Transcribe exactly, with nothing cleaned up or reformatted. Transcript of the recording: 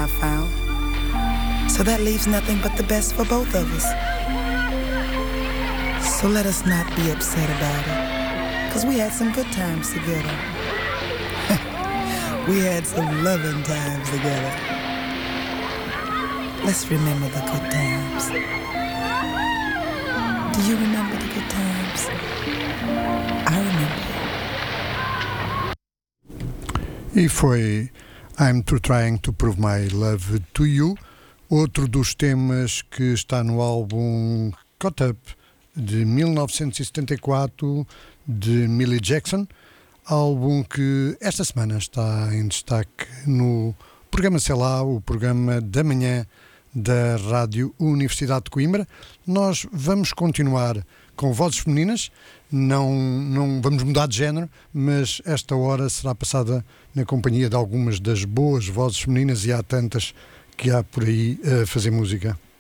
I found. So that leaves nothing but the best for both of us. So let us not be upset about it, 'cause we had some good times together. We had some loving times together. Let's remember the good times. Do you remember the good times? I remember. E foi I'm Through Trying to Prove My Love to You, outro dos temas que está no álbum Caught Up de mil novecentos e setenta e quatro de Millie Jackson, álbum que esta semana está em destaque no programa Sei Lá, o programa da manhã da Rádio Universidade de Coimbra. Nós vamos continuar com vozes femininas, não, não vamos mudar de género, mas esta hora será passada na companhia de algumas das boas vozes femininas, e há tantas que há por aí a fazer música.